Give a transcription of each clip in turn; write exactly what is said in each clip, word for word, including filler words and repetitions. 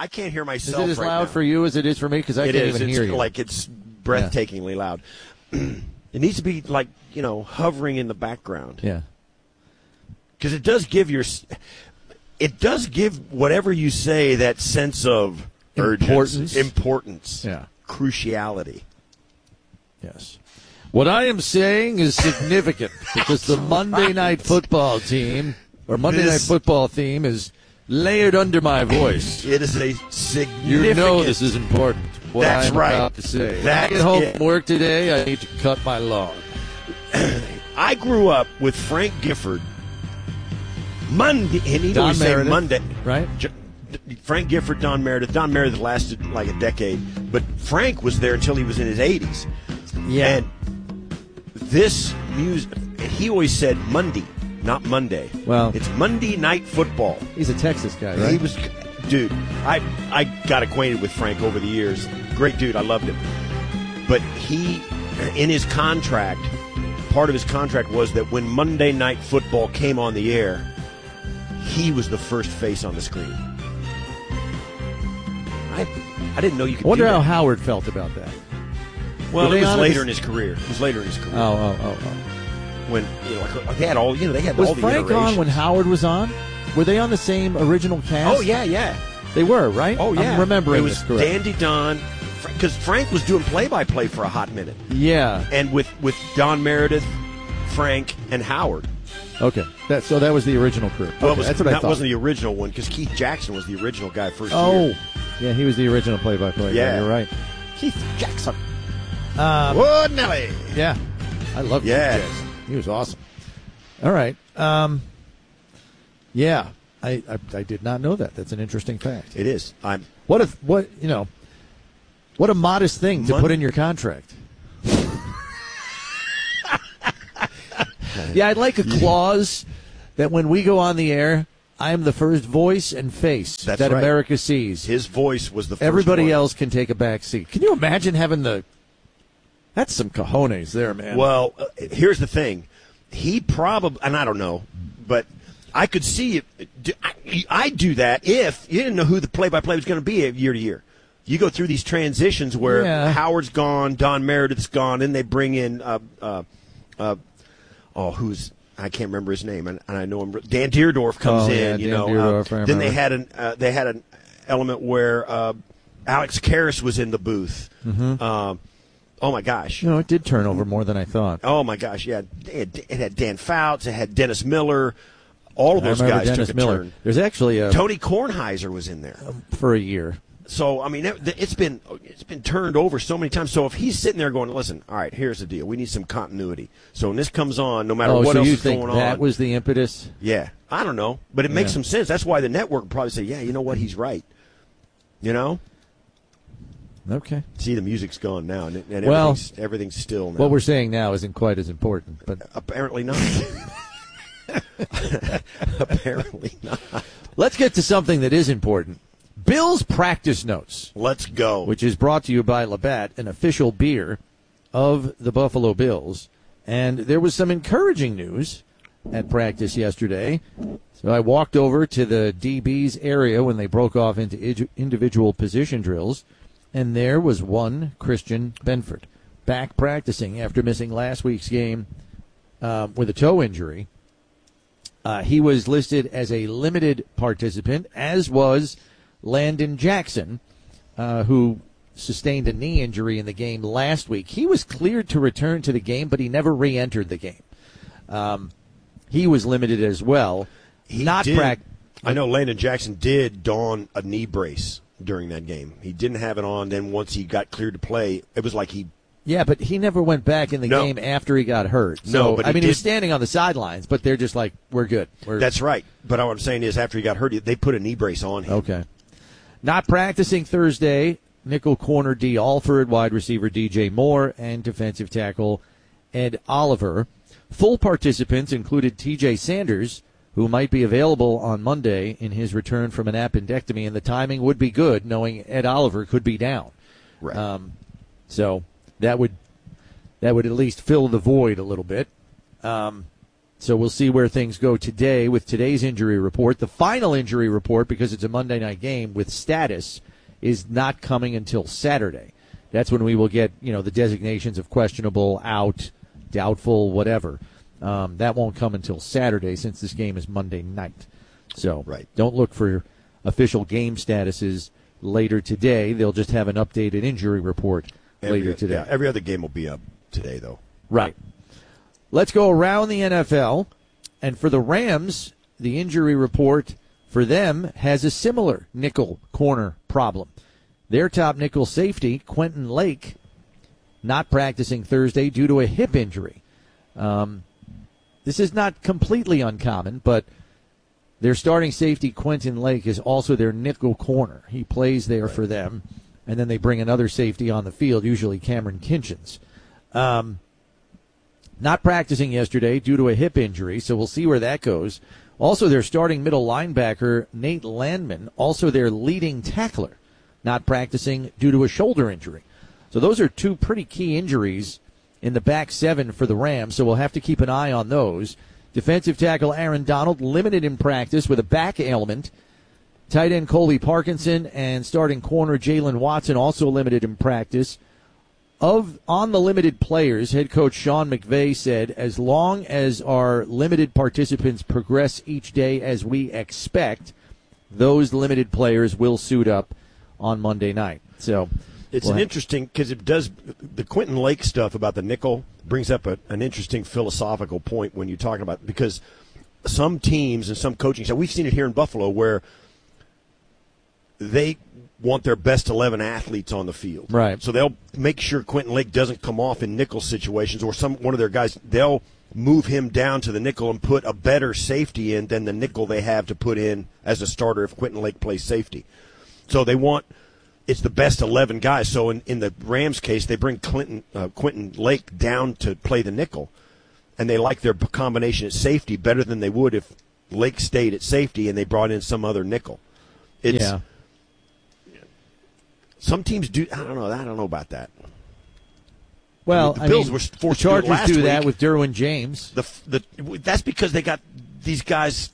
I can't hear Is myself it as right loud now. for you as it is for me? Because I It can't is. even It's hear you. like it's breathtakingly loud. It needs to be like, you know, hovering in the background. Yeah. Because it does give your, it does give whatever you say that sense of Importance. urgency, importance, Yeah. cruciality. Yes. What I am saying is significant because the Monday right. Night Football team, or Monday This- Night Football theme, is layered under my voice. It is a significant. You know this is important. What That's I'm right. about to say. When That's I get home it. from work today, I need to cut my lawn. I grew up with Frank Gifford. Monday, and he'd Don always say Meredith, Monday. right? J- Frank Gifford, Don Meredith. Don Meredith lasted like a decade, but Frank was there until he was in his eighties. Yeah. And this music, he always said Monday, not Monday. Well- it's Monday Night Football. He's a Texas guy, right? He was, dude. I I got acquainted with Frank over the years. Great dude. I loved him. But he, in his contract, part of his contract was that when Monday Night Football came on the air, he was the first face on the screen. I I didn't know you could. I wonder do how that. Howard felt about that. Well, Were it they was on later this- in his career. It was later in his career Oh, oh, oh, oh. when you know like, they had all you know they had Was all the Frank on iterations. when Howard was on? Were they on the same original cast? Oh yeah, yeah. They were, right? Oh yeah. I'm remembering it was this correct. Dandy Don, because Frank was doing play-by-play for a hot minute, Yeah. and with with Don Meredith, Frank, and Howard. Okay. That, so that was the original crew. Well, Okay, it was, that's what I that thought. wasn't the original one because Keith Jackson was the original guy first Oh, year. yeah, he was the original play-by-play. Yeah. You're right. Keith Jackson. Um, Whoa, Nelly. yeah, I love Yeah. Keith Jackson. He was awesome. All right. Um, yeah, I, I I did not know that. That's an interesting fact. It is. I'm. What if what you know? What a modest thing to Mon- put in your contract. Yeah, I'd like a clause that when we go on the air, I am the first voice and face That's that right. America sees. His voice was the first Everybody one. else can take a back seat. Can you imagine having the? That's some cojones there, man. Well, uh, here's the thing. He probably, and I don't know, but I could see it. do- I, I do that if you didn't know who the play-by-play was going to be year to year. You go through these transitions where Yeah. Howard's gone, Don Meredith's gone, then they bring in, uh, uh, uh, oh, who's I can't remember his name, and, and I know him. Dan Deerdorf comes Oh, in. yeah, you Dan know, Deerdorf, I uh, then they remember. had an uh, they had an element where uh, Alex Karras was in the booth. Mm-hmm. Um, oh my gosh. you know, it did turn over more than I thought. Oh my gosh, yeah, it had, it had Dan Fouts, it had Dennis Miller, all of I those remember guys Dennis took a Miller. turn. There's actually a Tony Kornheiser was in there, for a year. so I mean, it, it's been it's been turned over so many times. So if he's sitting there going, "Listen, all right, here's the deal. We need some continuity." So when this comes on, no matter Oh, what so else you is think going that on, was the impetus? yeah, I don't know, but it makes Yeah. some sense. That's why the network would probably say, "Yeah, you know what? He's right." You know. Okay. See, the music's gone now, and, and Well, everything's, everything's still now. What we're saying now isn't quite as important, but Apparently not. Apparently not. let's get to something that is important. Bill's practice notes, Let's go. which is brought to you by Labatt, an official beer of the Buffalo Bills. And there was some encouraging news at practice yesterday. So I walked over to the D B's area when they broke off into id- individual position drills, and there was one Christian Benford back practicing after missing last week's game uh, with a toe injury. Uh, he was listed as a limited participant, as was Landon Jackson, uh, who sustained a knee injury in the game last week. He was cleared to return to the game, but he never re-entered the game. Um, he was limited as well. He Not did- prac- I know Landon Jackson did don a knee brace during that game. He didn't have it on. Then once he got cleared to play, it was like he. Yeah, but he never went back in the No. game after he got hurt. So, No, but I he mean, he was did- standing on the sidelines, but they're just like, we're good. We're, That's right. But what I'm saying is, after he got hurt, they put a knee brace on him. Okay. Not practicing Thursday, nickel corner D. Alford, wide receiver D J Moore, and defensive tackle Ed Oliver. Full participants included T J Sanders, who might be available on Monday in his return from an appendectomy, and the timing would be good, knowing Ed Oliver could be down. Right. Um, so that would that would at least fill the void a little bit. Um, So we'll see where things go today with today's injury report. The final injury report, because it's a Monday night game with status, is not coming until Saturday. That's when we will get, you know, the designations of questionable, out, doubtful, whatever. Um, that won't come until Saturday since this game is Monday night. So right. Don't look for official game statuses later today. They'll just have an updated injury report every, later today. Yeah, every other game will be up today, though. Right. Let's go around the N F L. And for the Rams, the injury report for them has a similar nickel corner problem. Their top nickel safety, Quentin Lake, not practicing Thursday due to a hip injury. Um, this is not completely uncommon, but their starting safety, Quentin Lake, is also their nickel corner. He plays there for them, and then they bring another safety on the field, usually Cameron Kinchins. Um, not practicing yesterday due to a hip injury, so we'll see where that goes. Also, their starting middle linebacker, Nate Landman, also their leading tackler, not practicing due to a shoulder injury. So those are two pretty key injuries in the back seven for the Rams, so we'll have to keep an eye on those. Defensive tackle Aaron Donald limited in practice with a back ailment. Tight end Colby Parkinson and starting corner Jalen Watson also limited in practice. Of on the limited players, head coach Sean McVay said, as long as our limited participants progress each day as we expect, those limited players will suit up on Monday night. So it's we'll an have, interesting, because it does, the Quentin Lake stuff about the nickel brings up a, an interesting philosophical point when you're talking about, because some teams and some coaching staff, we've seen it here in Buffalo, where they want their best eleven athletes on the field. Right. So they'll make sure Quentin Lake doesn't come off in nickel situations, or some one of their guys, they'll move him down to the nickel and put a better safety in than the nickel they have to put in as a starter if Quentin Lake plays safety. So they want, it's the best eleven guys. So in, in the Rams case, they bring Clinton, uh, Quentin Lake down to play the nickel, and they like their combination at safety better than they would if Lake stayed at safety and they brought in some other nickel. It's, yeah. Some teams do. I don't know. I don't know about that. Well, I mean, the I Bills mean, were forced the Chargers to do, it last do that week. with Derwin James. The the that's because they got these guys.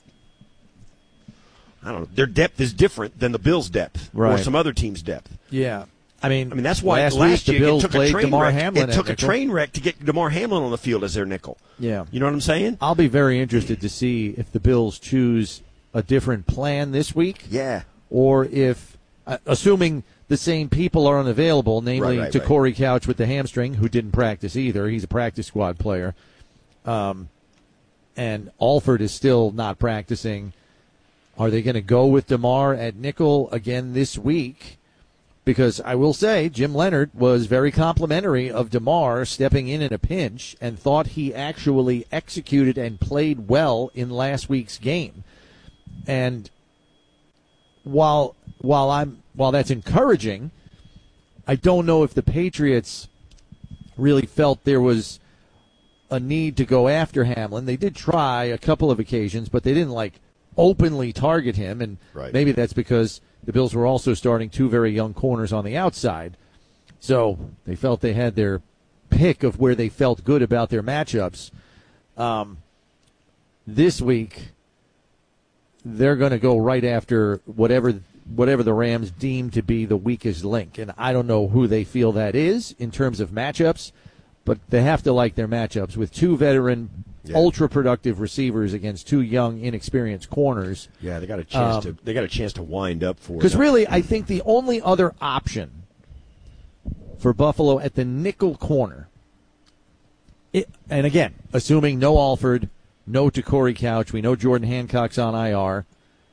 I don't know. Their depth is different than the Bills' depth right. or some other teams' depth. Yeah, I mean, I mean that's why last, last week year the Bills it took played a train DeMar wreck. Hamlin It took a nickel. train wreck to get DeMar Hamlin on the field as their nickel. Yeah, you know what I'm saying? I'll be very interested to see if the Bills choose a different plan this week. Yeah, or if, uh, assuming the same people are unavailable, namely right, right, to right. Corey Couch with the hamstring, who didn't practice either. He's a practice squad player. Um, and Alford is still not practicing. Are they going to go with DeMar at nickel again this week? Because I will say Jim Leonard was very complimentary of DeMar stepping in in a pinch and thought he actually executed and played well in last week's game. And while while I'm while that's encouraging, I don't know if the Patriots really felt there was a need to go after Hamlin. They did try a couple of occasions, but they didn't like openly target him, and right. maybe that's because the Bills were also starting two very young corners on the outside. So they felt they had their pick of where they felt good about their matchups. Um, this week, they're going to go right after whatever whatever the Rams deem to be the weakest link. And I don't know who they feel that is in terms of matchups, but they have to like their matchups with two veteran, yeah. ultra-productive receivers against two young, inexperienced corners. Yeah, they got a chance um, to they got a chance to wind up for it. Because really, I think the only other option for Buffalo at the nickel corner, it, and again, assuming no Alford, no to Corey Couch, we know Jordan Hancock's on I R,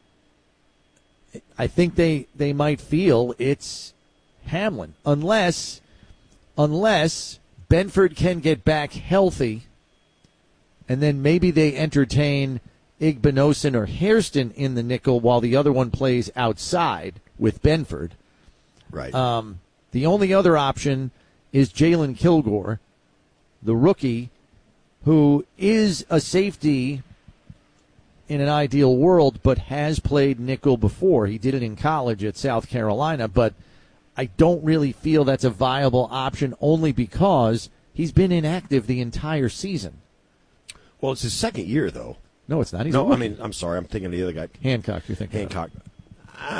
I think they, they might feel it's Hamlin, unless unless Benford can get back healthy, and then maybe they entertain Igbinosun or Hairston in the nickel while the other one plays outside with Benford. Right. Um, the only other option is Jalen Kilgore, the rookie, who is a safety in an ideal world, but has played nickel before. He did it in college at South Carolina, but I don't really feel that's a viable option only because he's been inactive the entire season. Well, it's his second year, though. No, it's not. He's no, I mean, I'm sorry. I'm thinking of the other guy. Hancock, you're thinking Hancock. Uh,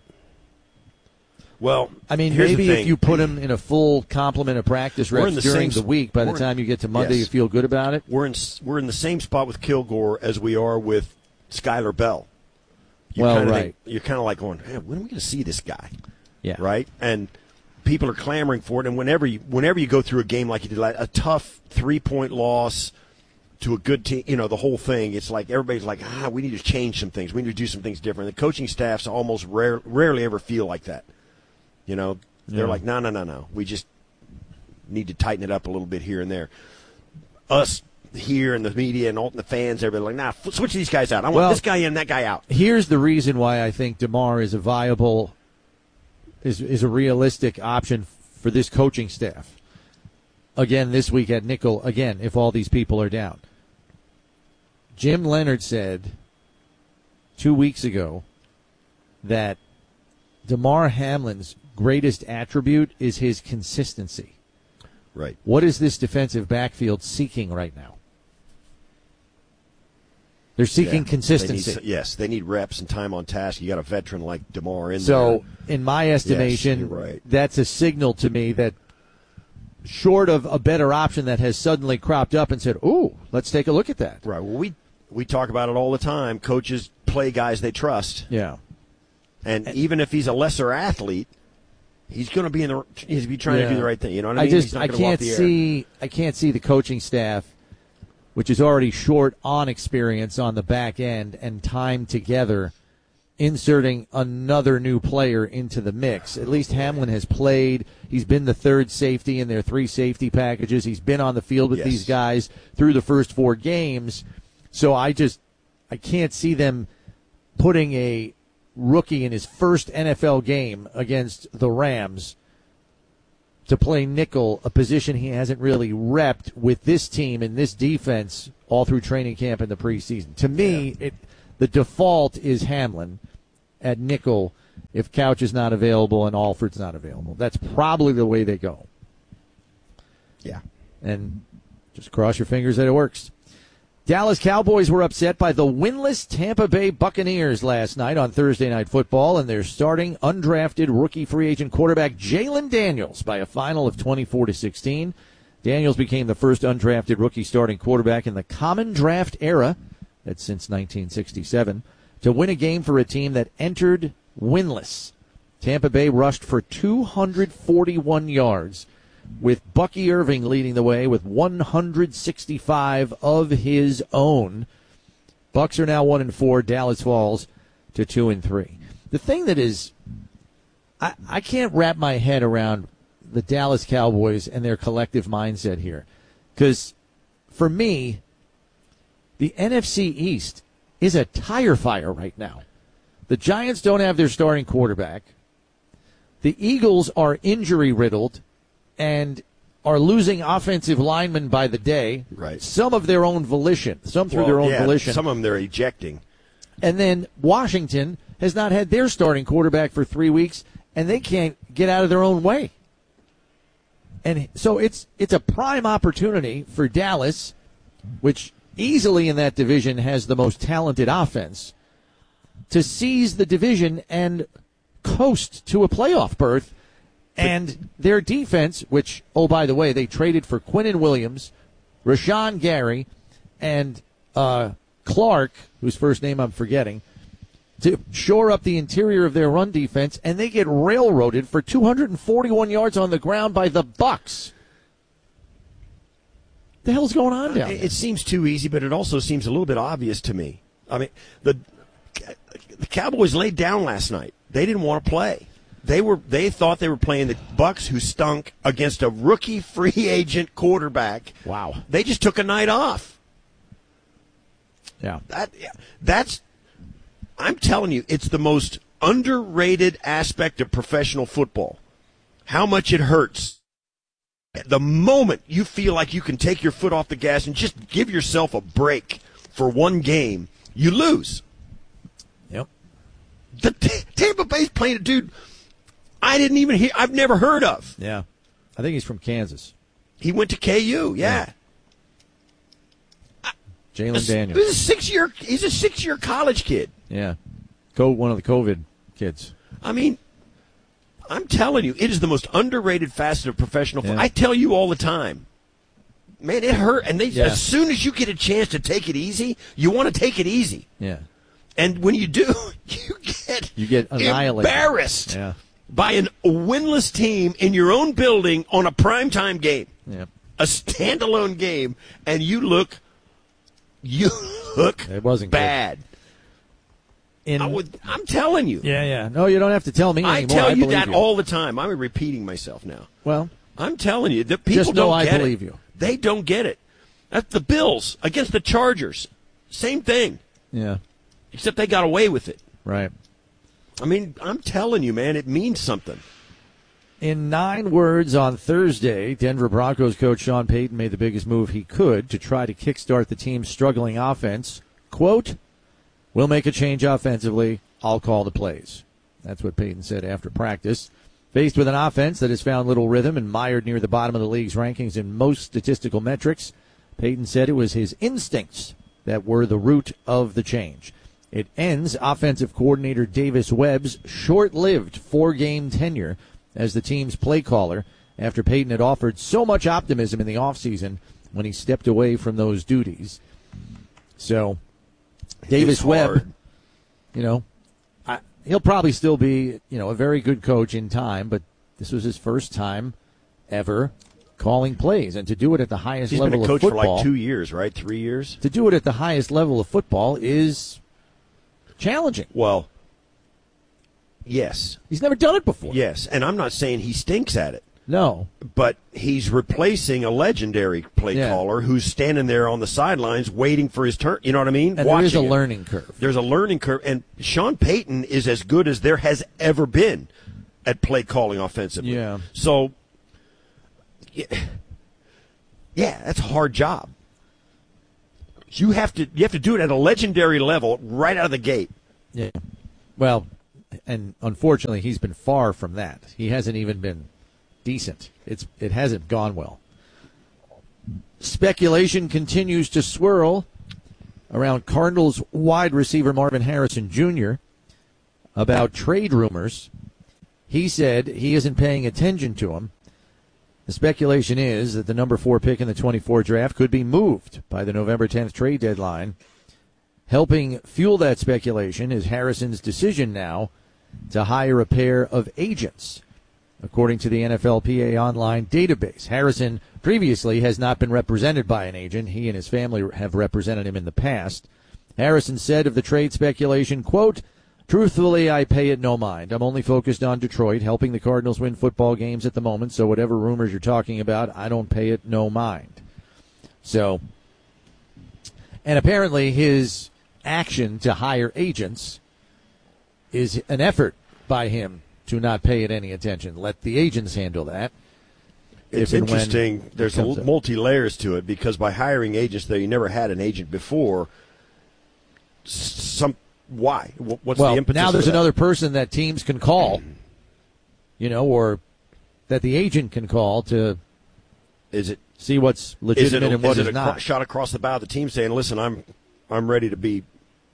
well, I mean, here's maybe the if thing. you put him in a full complement of practice reps the during same, the week, by the time you get to Monday, yes. you feel good about it? We're in we're in the same spot with Kilgore as we are with Skylar Bell. You well, kinda right. think, you're kind of like going, hey, when are we going to see this guy? Yeah. Right? And people are clamoring for it. And whenever you, whenever you go through a game like you did, like a tough three-point loss to a good team, you know, the whole thing, it's like everybody's like, ah, we need to change some things. We need to do some things different. The coaching staffs almost rare, rarely ever feel like that. You know, they're yeah. like, no, no, no, no. We just need to tighten it up a little bit here and there. Us here and the media and all the fans, everybody like, nah, switch these guys out. I want well, this guy in, that guy out. Here's the reason why I think DeMar is a viable, is is a realistic option for this coaching staff. Again, this week at nickel, again, if all these people are down. Jim Leonard said two weeks ago that DeMar Hamlin's greatest attribute is his consistency. Right. What is this defensive backfield seeking right now? They're seeking yeah. consistency. They need, yes, they need reps and time on task. You got a veteran like DeMar in so, there. So, in my estimation, yes, you're right. that's a signal to me that short of a better option that has suddenly cropped up and said, ooh, let's take a look at that. Right. Well, we we talk about it all the time. Coaches play guys they trust. Yeah. And, and even if he's a lesser athlete, he's going to be in the he's be trying yeah. to do the right thing. You know what I I mean? just he's not I gonna walk can't the air. see I can't see the coaching staff, which is already short on experience on the back end and time together, inserting another new player into the mix. At least Hamlin has played. He's been the third safety in their three safety packages. He's been on the field with yes. these guys through the first four games. So I just I can't see them putting a rookie in his first N F L game against the Rams to play nickel, a position he hasn't really repped with this team and this defense all through training camp and the preseason. To me, yeah. it the default is Hamlin at nickel if Couch is not available and Alford's not available. That's probably the way they go. Yeah. And just cross your fingers that it works. Dallas Cowboys were upset by the winless Tampa Bay Buccaneers last night on Thursday Night Football, and they're starting undrafted rookie free agent quarterback Jalen Daniels by a final of twenty-four to sixteen. Daniels became the first undrafted rookie starting quarterback in the common draft era, that's since nineteen sixty-seven, to win a game for a team that entered winless. Tampa Bay rushed for two hundred forty-one yards, with Bucky Irving leading the way with one hundred sixty-five of his own. Bucks are now one and four. Dallas falls to two and three. The thing that is, I, I can't wrap my head around the Dallas Cowboys and their collective mindset here, because for me, the N F C East is a tire fire right now. The Giants don't have their starting quarterback. The Eagles are injury riddled and are losing offensive linemen by the day. Right. Some of their own volition, some through well, their own yeah, volition. Some of them they're ejecting. And then Washington has not had their starting quarterback for three weeks, and they can't get out of their own way. And so it's it's a prime opportunity for Dallas, which easily in that division has the most talented offense, to seize the division and coast to a playoff berth. And their defense, which, oh, by the way, they traded for Quinnen Williams, Rashawn Gary, and uh, Clark, whose first name I'm forgetting, to shore up the interior of their run defense, and they get railroaded for two hundred forty-one yards on the ground by the Bucks. The hell's going on down there? It seems too easy, but it also seems a little bit obvious to me. I mean, the the Cowboys laid down last night. They didn't want to play. They were. They thought they were playing the Bucks, who stunk, against a rookie free agent quarterback. Wow! They just took a night off. Yeah. That. That's. I'm telling you, it's the most underrated aspect of professional football. How much it hurts. The moment you feel like you can take your foot off the gas and just give yourself a break for one game, you lose. Yep. The T- Tampa Bay's playing a dude I didn't even hear. I've never heard of. Yeah. I think he's from Kansas. He went to K U, yeah. yeah. Jalen Daniels. He's a six-year. He's a six-year college kid. Yeah, Co- one of the COVID kids. I mean, I'm telling you, it is the most underrated facet of professional football. Yeah. I tell you all the time, man, it hurt. And they, Yeah. as soon as you get a chance to take it easy, you want to take it easy. Yeah, And when you do, you get you get annihilated. embarrassed Yeah, by an, a winless team in your own building on a primetime game, yeah. a standalone game, and you look, you look It wasn't good. bad. In, I would, I'm telling you. yeah, yeah. No, you don't have to tell me I anymore. tell I you believe that you. all the time. I'm repeating myself now. Well, I'm telling you, the people Just know don't I get believe it. you. They don't get it. That's the Bills against the Chargers. Same thing, yeah, except they got away with it. right. I mean, I'm telling you, man, it means something. In nine words on Thursday, Denver Broncos coach Sean Payton made the biggest move he could to try to kickstart the team's struggling offense. Quote, "We'll make a change offensively. I'll call the plays." That's what Payton said after practice. Faced with an offense that has found little rhythm and mired near the bottom of the league's rankings in most statistical metrics, Payton said it was his instincts that were the root of the change. It ends offensive coordinator Davis Webb's short-lived four-game tenure as the team's play caller after Payton had offered so much optimism in the offseason when he stepped away from those duties. So, Davis It's Webb, hard. you know, I, he'll probably still be, you know, a very good coach in time, but this was his first time ever calling plays, and to do it at the highest He's level been a coach of football. for like two years, right? Three years? To do it at the highest level of football is challenging. Well, yes. He's never done it before. Yes. And I'm not saying he stinks at it, No. but he's replacing a legendary play Yeah. caller who's standing there on the sidelines waiting for his turn. You know what I mean? And there is a Watching it. learning curve. There's a learning curve, and Sean Payton is as good as there has ever been at play calling offensively. Yeah. So, yeah, yeah, that's a hard job. You have to you have to do it at a legendary level right out of the gate. Yeah. Well, and unfortunately, he's been far from that. He hasn't even been decent. It's it hasn't gone well. Speculation continues to swirl around Cardinals wide receiver Marvin Harrison Junior about trade rumors. He said he isn't paying attention to them. The speculation is that the number four pick in the twenty-four draft could be moved by the November tenth trade deadline. Helping fuel that speculation is Harrison's decision now to hire a pair of agents. According to the N F L P A online database, Harrison previously has not been represented by an agent. He and his family have represented him in the past. Harrison said of the trade speculation, quote, "Truthfully, I pay it no mind. I'm only focused on Detroit, helping the Cardinals win football games at the moment, so whatever rumors you're talking about, I don't pay it no mind." So, and apparently his action to hire agents is an effort by him to not pay it any attention. Let the agents handle that. It's If and when interesting. it There's a comes up. multi layers to it because by hiring agents, though you never had an agent before, s- some why? Wh- What's Well, the impetus? now there's for that? another person that teams can call, you know, or that the agent can call to Is it see what's is it legitimate a, and what is is, it a not. cro- shot across the bow of the team saying, "Listen, I'm I'm ready to be.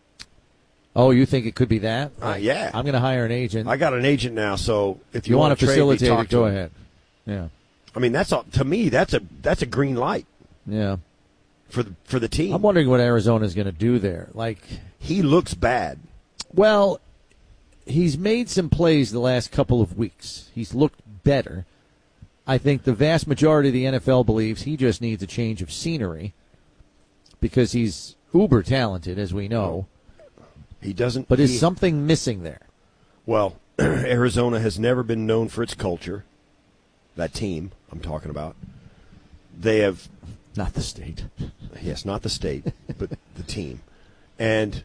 Oh, you think it could be that? Uh, yeah. I'm going to hire an agent. I got an agent now, so if you, you want want to trade me, facilitate talk it, to go him." ahead. Yeah, I mean, that's a, to me that's a that's a green light yeah. for the for the team. I'm wondering what Arizona's going to do there. Like, He looks bad. well, he's made some plays the last couple of weeks. He's looked better. I think the vast majority of the N F L believes he just needs a change of scenery because he's uber talented, as we know. He doesn't. But is he- something missing there? Well, Arizona has never been known for its culture. That team I'm talking about. They have, Not the state. yes, not the state, but the team. And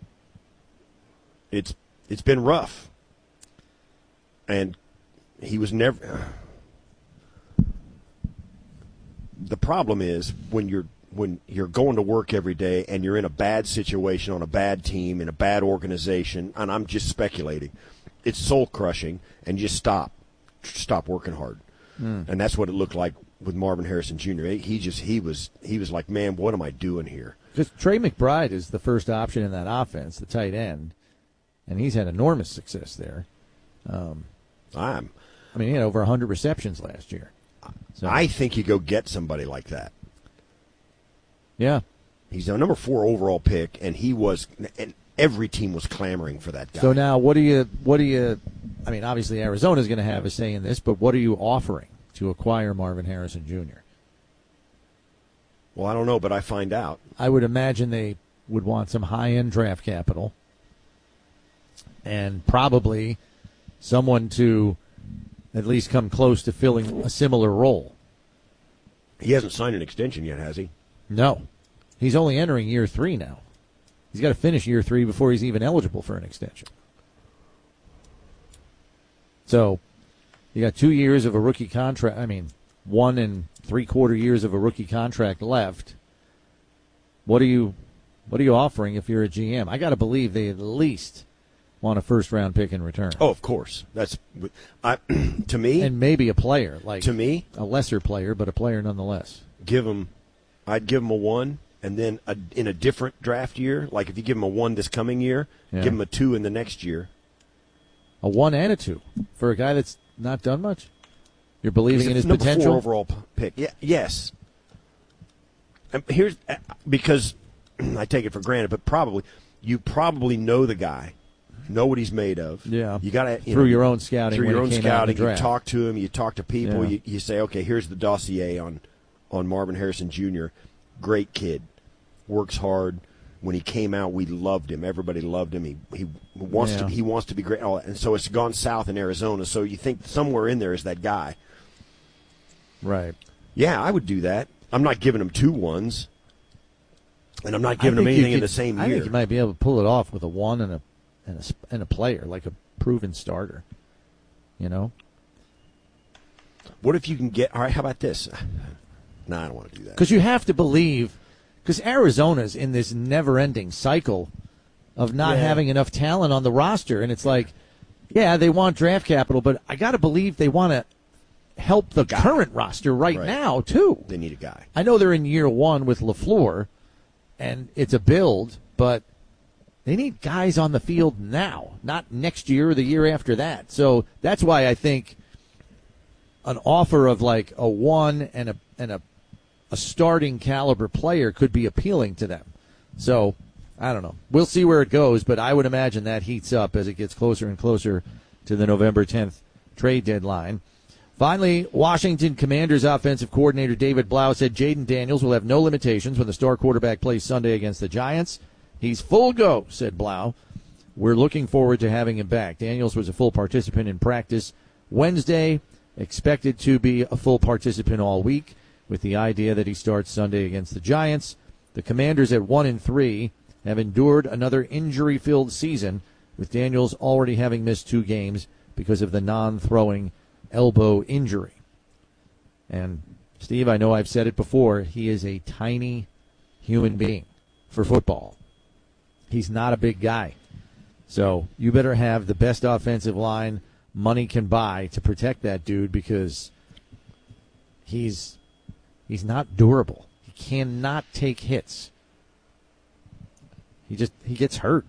it's it's been rough. And he was never the problem is when you're when you're going to work every day and you're in a bad situation on a bad team in a bad organization, and I'm just speculating, it's soul crushing, and you just stop, stop working hard, mm. and that's what it looked like with Marvin Harrison Junior He just he was he was like, man, what am I doing here? Because Trey McBride is the first option in that offense, the tight end, and he's had enormous success there. Um, I'm. I mean, he had over one hundred receptions last year. So, I think you go get somebody like that. Yeah. He's a number four overall pick, and he was, and every team was clamoring for that guy. So now, what do you, what do you, I mean, obviously Arizona's going to have a say in this, but what are you offering to acquire Marvin Harrison Junior? Well, I don't know, but I find out. I would imagine they would want some high-end draft capital and probably someone to at least come close to filling a similar role. He hasn't signed an extension yet, has he? No. He's only entering year three now. He's got to finish year three before he's even eligible for an extension. So you got two years of a rookie contract. I mean, one and three-quarter years of a rookie contract left. What are you what are you offering if you're a G M? I got to believe they at least want a first-round pick in return. Oh, of course. That's I, to me. And maybe a player, like to me, a lesser player, but a player nonetheless. Give him, I'd give him a one, and then a, in a different draft year, like if you give him a one this coming year, Yeah. give him a two in the next year. A one and a two for a guy that's not done much? You're believing He's in a his number potential? Four overall p- pick. Yeah, yes. Um, here's because I take it for granted, but probably you probably know the guy, know what he's made of. Yeah. You got to Through know, your own scouting. Through when your it own came out in scouting, the you draft. talk to him, you talk to people, Yeah. you, you say, okay, here's the dossier on on Marvin Harrison Junior Great kid, works hard. When he came out, we loved him. Everybody loved him. He he wants Yeah. to he wants to be great. Oh, and so it's gone south in Arizona. So you think somewhere in there is that guy. Right. Yeah, I would do that. I'm not giving him two ones, and I'm not I giving him think you anything in could- the same I year. think you might be able to pull it off with a one and a and a sp- and a player, like a proven starter. You know. What if you can get? All right, how about this? No, I don't want to do that. Because you have to believe, because Arizona's in this never-ending cycle of not Yeah. having enough talent on the roster, and it's like, yeah, they want draft capital, but I got to believe they want to help the Guy. current roster right, Right. now too. They need a guy. I know they're in year one with LaFleur, and it's a build, but they need guys on the field now, not next year or the year after that. So that's why I think an offer of like a one and a and a a starting caliber player could be appealing to them. So I don't know. We'll see where it goes, but I would imagine that heats up as it gets closer and closer to the November tenth trade deadline. Finally, Washington Commanders offensive coordinator David Blau said Jaden Daniels will have no limitations when the star quarterback plays Sunday against the Giants. He's full go, said Blau. We're looking forward to having him back. Daniels was a full participant in practice Wednesday, expected to be a full participant all week, with the idea that he starts Sunday against the Giants. The Commanders at one and three have endured another injury-filled season, with Daniels already having missed two games because of the non-throwing elbow injury. And, Steve, I know I've said it before, he is a tiny human being for football. He's not a big guy. So you better have the best offensive line money can buy to protect that dude, because he's he's not durable. He cannot take hits. He just he gets hurt.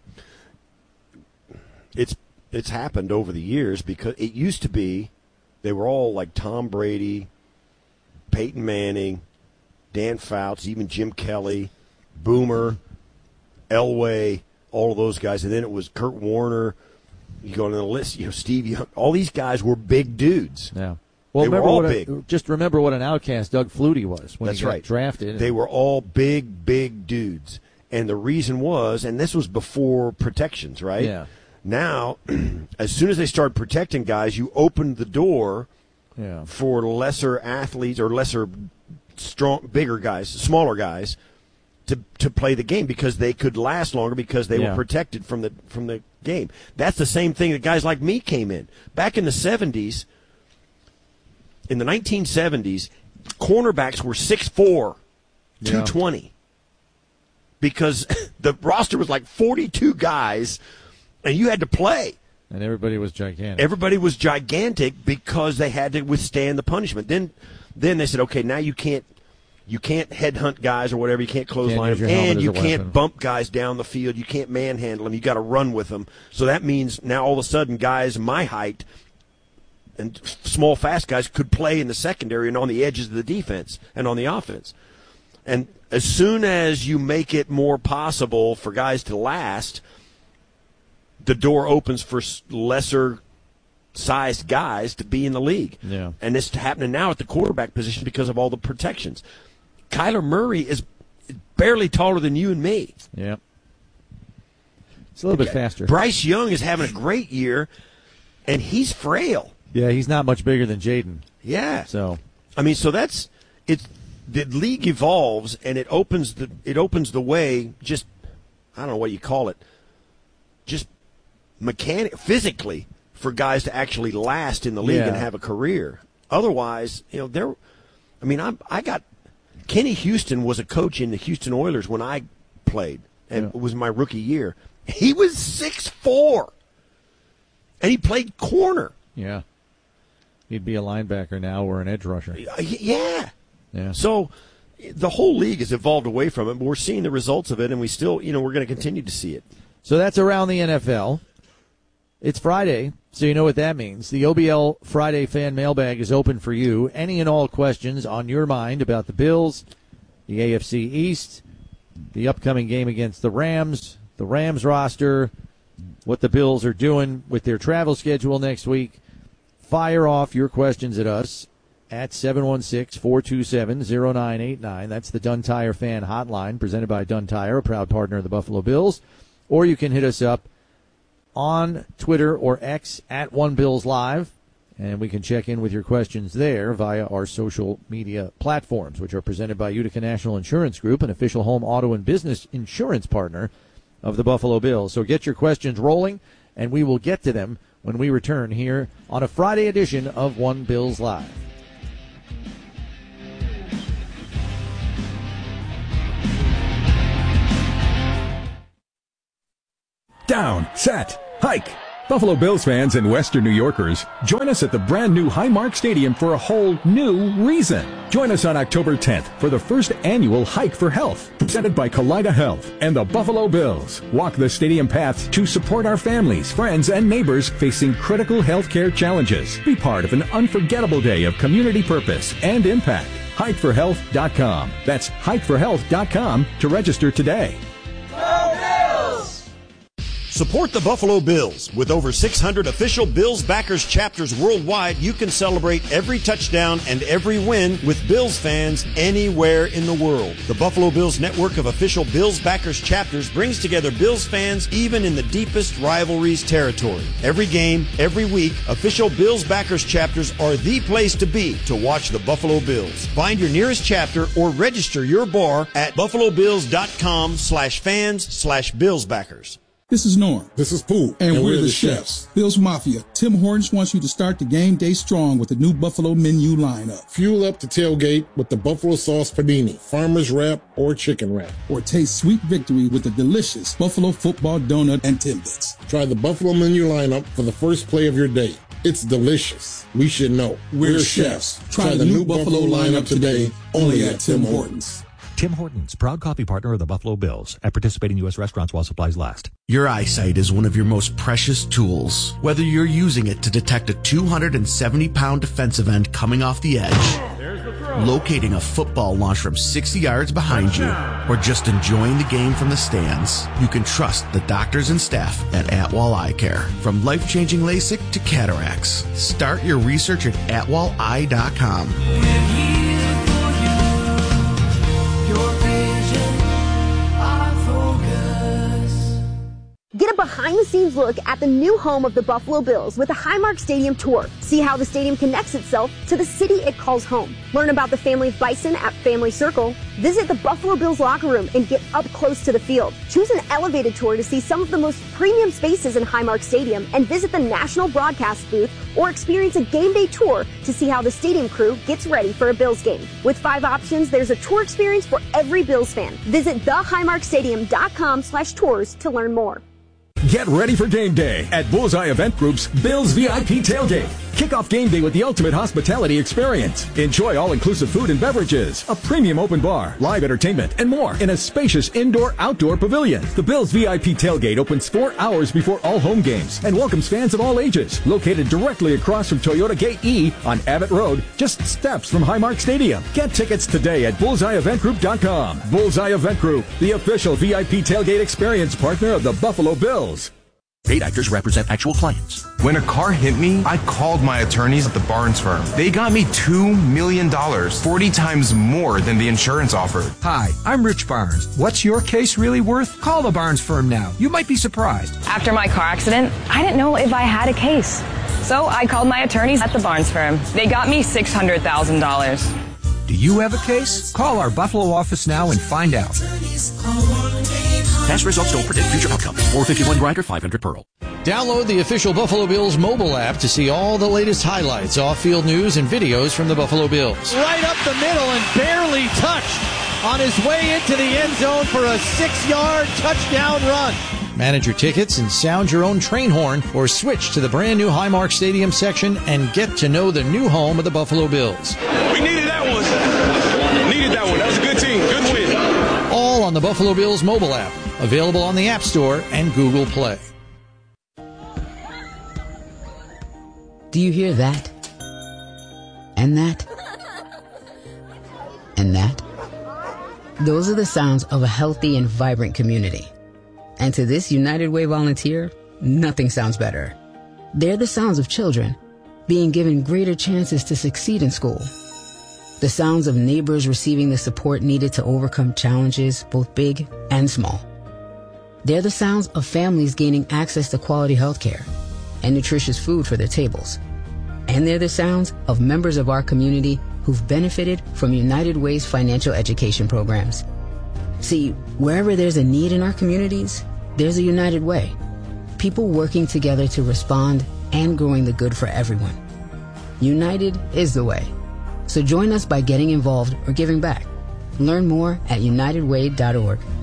It's it's happened over the years, because it used to be they were all like Tom Brady, Peyton Manning, Dan Fouts, even Jim Kelly, Boomer, Elway, all of those guys, and then it was Kurt Warner. You go on the list, you know, Steve Young. All these guys were big dudes. Yeah. Well, They were remember all what big. A, just remember what an outcast Doug Flutie was when That's he got right. drafted. They were all big, big dudes. And the reason was, and this was before protections, right? Yeah. Now, as soon as they started protecting guys, you opened the door Yeah. for lesser athletes or lesser strong, bigger guys, smaller guys, to to play the game, because they could last longer because they Yeah. were protected from the from the game. That's the same thing that guys like me came in. Back in the seventies, in the nineteen seventies, cornerbacks were six four, two twenty. Because the roster was like forty-two guys, and you had to play. And everybody was gigantic. Everybody was gigantic because they had to withstand the punishment. Then Then they said, okay, now you can't you can't headhunt guys or whatever. You can't clothesline them, use your helmet and as you a can't weapon. bump guys down the field. You can't manhandle them. You got to run with them. So that means now all of a sudden guys my height and small, fast guys could play in the secondary and on the edges of the defense and on the offense. And as soon as you make it more possible for guys to last, the door opens for lesser-sized guys to be in the league. Yeah. And it's happening now at the quarterback position because of all the protections. Kyler Murray is barely taller than you and me. Yeah. It's a little bit faster. Bryce Young is having a great year, and he's frail. Yeah, he's not much bigger than Jaden. Yeah. So, I mean, so that's it's the league evolves and it opens the it opens the way. Just I don't know what you call it. Just mechanic physically for guys to actually last in the league Yeah. and have a career. Otherwise, you know, there. I mean, I I got Kenny Houston was a coach in the Houston Oilers when I played, and Yeah. it was my rookie year. He was six foot four, and he played corner. yeah. He'd be a linebacker now or an edge rusher. Yeah. Yeah. So the whole league has evolved away from it. But we're seeing the results of it, and we still, you know, we're going to continue to see it. So that's around the N F L. It's Friday, so you know what that means. The O B L Friday Fan Mailbag is open for you. Any and all questions on your mind about the Bills, the A F C East, the upcoming game against the Rams, the Rams roster, what the Bills are doing with their travel schedule next week. Fire off your questions at us at seven one six, four two seven, zero nine eight nine. That's the Dunn Tire Fan Hotline, presented by Dunn Tire, a proud partner of the Buffalo Bills. Or you can hit us up on Twitter or X at One Bills Live, and we can check in with your questions there via our social media platforms, which are presented by Utica National Insurance Group, an official home auto and business insurance partner of the Buffalo Bills. So get your questions rolling, and we will get to them when we return here on a Friday edition of One Bills Live. Down, set, hike. Buffalo Bills fans and Western New Yorkers, join us at the brand new Highmark Stadium for a whole new reason. Join us on October tenth for the first annual Hike for Health, presented by Kaleida Health and the Buffalo Bills. Walk the stadium paths to support our families, friends, and neighbors facing critical healthcare challenges. Be part of an unforgettable day of community purpose and impact. hike for health dot com. That's hike for health dot com to register today. Support the Buffalo Bills. With over six hundred official Bills backers chapters worldwide, you can celebrate every touchdown and every win with Bills fans anywhere in the world. The Buffalo Bills network of official Bills backers chapters brings together Bills fans even in the deepest rivalries territory. Every game, every week, official Bills backers chapters are the place to be to watch the Buffalo Bills. Find your nearest chapter or register your bar at buffalo bills dot com slash fans slash Bills backers. This is Norm. This is Pooh. And, and we're, we're the chefs. chefs. Bills Mafia. Tim Hortons wants you to start the game day strong with the new Buffalo menu lineup. Fuel up the tailgate with the Buffalo Sauce Panini, Farmer's Wrap, or Chicken Wrap. Or taste sweet victory with the delicious Buffalo Football Donut and Timbits. Try the Buffalo menu lineup for the first play of your day. It's delicious. We should know. We're, we're chefs. chefs. Try, Try the, the new, new Buffalo, Buffalo lineup today, only at Tim Hortons. Tim Hortons, proud coffee partner of the Buffalo Bills, at participating U S restaurants while supplies last. Your eyesight is one of your most precious tools. Whether you're using it to detect a two hundred seventy pound defensive end coming off the edge, locating a football launched from sixty yards behind you, or just enjoying the game from the stands, you can trust the doctors and staff at Atwall Eye Care. From life-changing LASIK to cataracts, start your research at atwall eye dot com. Get a behind-the-scenes look at the new home of the Buffalo Bills with the Highmark Stadium Tour. See how the stadium connects itself to the city it calls home. Learn about the family of Bison at Family Circle. Visit the Buffalo Bills locker room and get up close to the field. Choose an elevated tour to see some of the most premium spaces in Highmark Stadium and visit the national broadcast booth or experience a game day tour to see how the stadium crew gets ready for a Bills game. With five options, there's a tour experience for every Bills fan. Visit the highmark stadium dot com slash tours to learn more. Get ready for game day at Bullseye Event Group's Bills V I P Tailgate. Kick off game day with the ultimate hospitality experience. Enjoy all-inclusive food and beverages, a premium open bar, live entertainment, and more in a spacious indoor-outdoor pavilion. The Bills V I P tailgate opens four hours before all home games and welcomes fans of all ages. Located directly across from Toyota Gate E on Abbott Road, just steps from Highmark Stadium. Get tickets today at bullseye event group dot com. Bullseye Event Group, the official V I P tailgate experience partner of the Buffalo Bills. Paid actors represent actual clients. When a car hit me, I called my attorneys at the Barnes firm. They got me two million dollars, forty times more than the insurance offered. Hi, I'm Rich Barnes. What's your case really worth? Call the Barnes firm now. You might be surprised. After my car accident, I didn't know if I had a case. So I called my attorneys at the Barnes firm. They got me six hundred thousand dollars. Do you have a case? Call our Buffalo office now and find out. Past results don't predict future outcomes. four fifty-one Grinder, five hundred Pearl. Download the official Buffalo Bills mobile app to see all the latest highlights, off-field news, and videos from the Buffalo Bills. Right up the middle and barely touched on his way into the end zone for a six-yard touchdown run. Manage your tickets and sound your own train horn, or switch to the brand new Highmark Stadium section and get to know the new home of the Buffalo Bills. We needed that one. Needed that one. That was a good team. Good win. All on the Buffalo Bills mobile app, available on the App Store and Google Play. Do you hear that? And that? And that? Those are the sounds of a healthy and vibrant community. And to this United Way volunteer, nothing sounds better. They're the sounds of children being given greater chances to succeed in school. The sounds of neighbors receiving the support needed to overcome challenges, both big and small. They're the sounds of families gaining access to quality health care and nutritious food for their tables. And they're the sounds of members of our community who've benefited from United Way's financial education programs. See, wherever there's a need in our communities, there's a United Way. People working together to respond and growing the good for everyone. United is the way. So join us by getting involved or giving back. Learn more at united way dot org.